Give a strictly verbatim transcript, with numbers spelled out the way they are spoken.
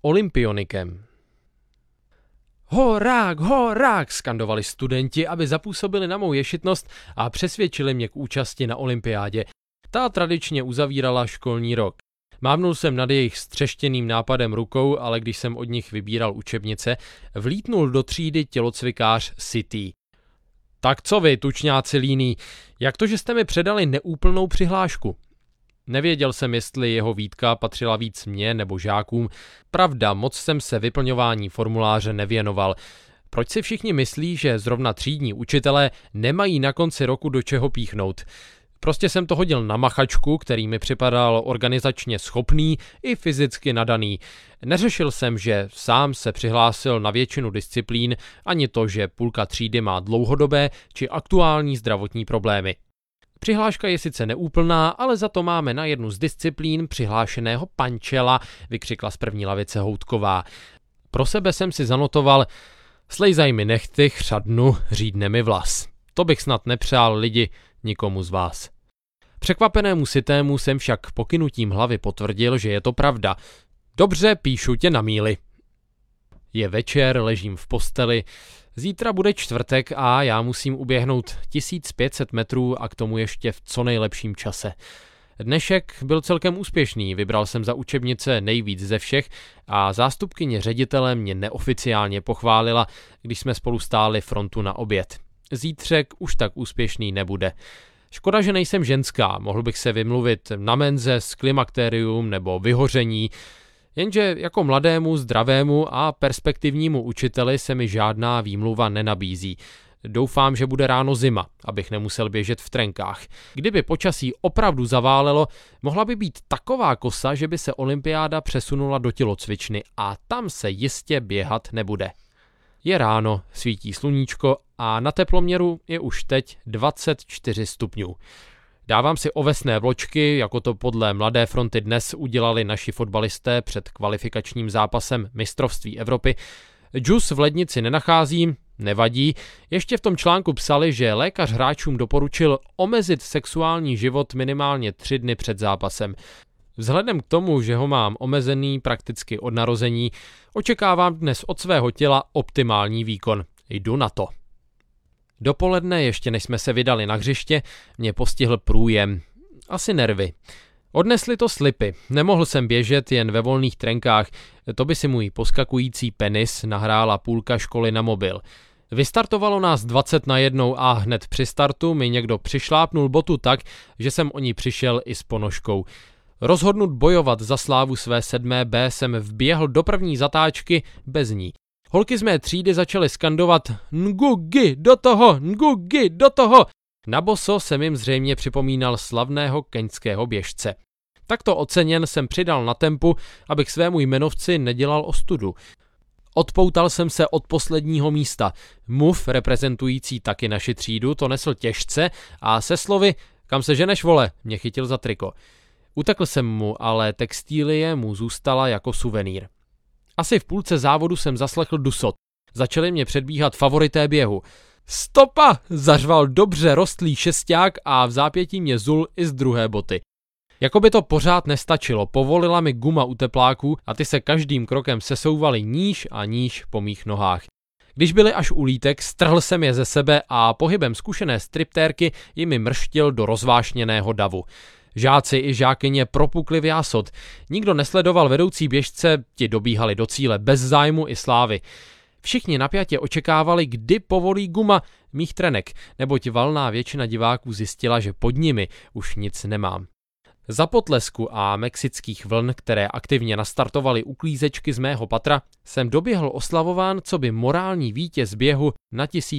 olympionikem. Horák, horák, skandovali studenti, aby zapůsobili na mou ješitnost a přesvědčili mě k účasti na olympiádě. Ta tradičně uzavírala školní rok. Mávnul jsem nad jejich střeštěným nápadem rukou, ale když jsem od nich vybíral učebnice, vlítnul do třídy tělocvikář City. Tak co vy, tučňáci líný, jak to, že jste mi předali neúplnou přihlášku? Nevěděl jsem, jestli jeho výtka patřila víc mně nebo žákům. Pravda, moc jsem se vyplňování formuláře nevěnoval. Proč si všichni myslí, že zrovna třídní učitelé nemají na konci roku do čeho píchnout? Prostě jsem to hodil na machačku, který mi připadal organizačně schopný i fyzicky nadaný. Neřešil jsem, že sám se přihlásil na většinu disciplín, ani to, že půlka třídy má dlouhodobé či aktuální zdravotní problémy. Přihláška je sice neúplná, ale za to máme na jednu z disciplín přihlášeného pančela, vykřikla z první lavice Houtková. Pro sebe jsem si zanotoval: slejzaj mi nechty, chřadnu, řídne mi vlas. To bych snad nepřál lidi nikomu z vás. Překvapenému Sitému jsem však pokynutím hlavy potvrdil, že je to pravda. Dobře, píšu tě na míli. Je večer, ležím v posteli. Zítra bude čtvrtek a já musím uběhnout tisíc pět set metrů a k tomu ještě v co nejlepším čase. Dnešek byl celkem úspěšný, vybral jsem za učebnice nejvíc ze všech a zástupkyně ředitele mě neoficiálně pochválila, když jsme spolu stáli frontu na oběd. Zítřek už tak úspěšný nebude. Škoda, že nejsem ženská, mohl bych se vymluvit na menze, klimakterium nebo vyhoření, jenže jako mladému, zdravému a perspektivnímu učiteli se mi žádná výmluva nenabízí. Doufám, že bude ráno zima, abych nemusel běžet v trenkách. Kdyby počasí opravdu zaválelo, mohla by být taková kosa, že by se olympiáda přesunula do tělocvičny a tam se jistě běhat nebude. Je ráno, svítí sluníčko a na teploměru je už teď dvacet čtyři stupňů. Dávám si ovesné vločky, jako to podle Mladé fronty dnes udělali naši fotbalisté před kvalifikačním zápasem mistrovství Evropy. Džus v lednici nenacházím, nevadí. Ještě v tom článku psali, že lékař hráčům doporučil omezit sexuální život minimálně tři dny před zápasem. Vzhledem k tomu, že ho mám omezený prakticky od narození, očekávám dnes od svého těla optimální výkon. Jdu na to. Dopoledne, ještě než jsme se vydali na hřiště, mě postihl průjem. Asi nervy. Odnesli to slipy. Nemohl jsem běžet jen ve volných trenkách, to by si můj poskakující penis nahrála půlka školy na mobil. Vystartovalo nás dvacet na jednou a hned při startu mi někdo přišlápnul botu tak, že jsem o ní přišel i s ponožkou. Rozhodnut bojovat za slávu své sedmé B jsem vběhl do první zatáčky bez ní. Holky z mé třídy začaly skandovat Ngugi, do toho, Ngugi, do toho. Na boso jsem jim zřejmě připomínal slavného keňského běžce. Takto oceněn jsem přidal na tempu, abych svému jmenovci nedělal ostudu. Odpoutal jsem se od posledního místa. Muv, reprezentující taky naši třídu, to nesl těžce a se slovy kam se ženeš, vole, mě chytil za triko. Utekl jsem mu, ale textílie mu zůstala jako suvenýr. Asi v půlce závodu jsem zaslechl dusot. Začali mě předbíhat favorité běhu. Stopa! Zařval dobře rostlý šesták a v zápětí mě zul i z druhé boty. Jako by to pořád nestačilo, povolila mi guma u tepláků a ty se každým krokem sesouvaly níž a níž po mých nohách. Když byly až u lítek, strhl jsem je ze sebe a pohybem zkušené striptérky jimi mrštil do rozvášněného davu. Žáci i žákyně propukli v jásot. Nikdo nesledoval vedoucí běžce, ti dobíhali do cíle bez zájmu i slávy. Všichni napjatě očekávali, kdy povolí guma mých trenek, neboť valná většina diváků zjistila, že pod nimi už nic nemám. Za potlesku a mexických vln, které aktivně nastartovaly uklízečky z mého patra, jsem doběhl oslavován coby morální vítěz běhu na tisíc